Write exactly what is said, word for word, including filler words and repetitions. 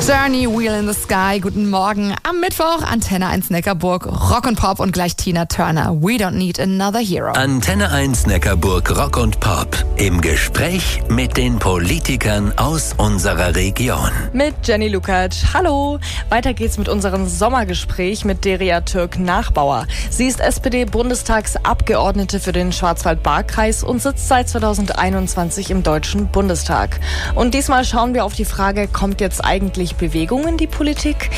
Journey, Wheel in the Sky, guten Morgen. Am Mittwoch Antenne eins Neckarburg, Rock und Pop und gleich Tina Turner. We don't need another hero. Antenne eins Neckarburg, Rock und Pop. Im Gespräch mit den Politikern aus unserer Region. Mit Jenny Lukacs. Hallo. Weiter geht's mit unserem Sommergespräch mit Derya Türk-Nachbauer. Sie ist S P D-Bundestagsabgeordnete für den Schwarzwald-Baar-Kreis und sitzt seit zweitausendeinundzwanzig im Deutschen Bundestag. Und diesmal schauen wir auf die Frage, kommt jetzt eigentlich Bewegung in die Politik?